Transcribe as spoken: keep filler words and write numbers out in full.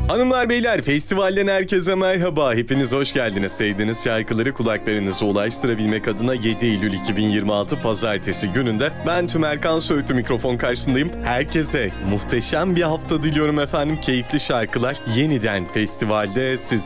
Hanımlar beyler, festivalden herkese merhaba. Hepiniz hoş geldiniz. Sevdiğiniz şarkıları kulaklarınıza ulaştırabilmek adına yedi Eylül iki bin yirmi altı Pazartesi gününde ben Tümerkan Söğütü mikrofon karşısındayım. Herkese muhteşem bir hafta diliyorum efendim. Keyifli şarkılar yeniden festivalde sizler